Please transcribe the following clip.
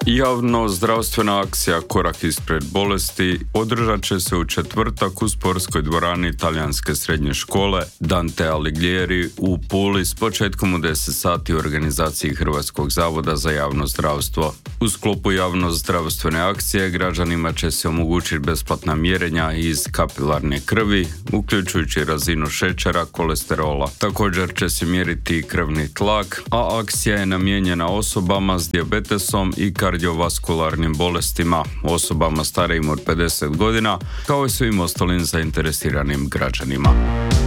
Javno zdravstvena akcija Korak ispred bolesti održat će se u četvrtak u sportskoj dvorani Talijanske srednje škole Dante Alighieri u Puli s početkom u 10 sati u organizaciji Hrvatskog zavoda za javno zdravstvo. U sklopu javno zdravstvene akcije građanima će se omogućiti besplatna mjerenja iz kapilarne krvi, uključujući razinu šećera, kolesterola. Također će se mjeriti krvni tlak, a akcija je namijenjena osobama s dijabetesom i kardiovaskularnim bolestima, osobama starijim od 50 godina, kao i svim ostalim zainteresiranim građanima.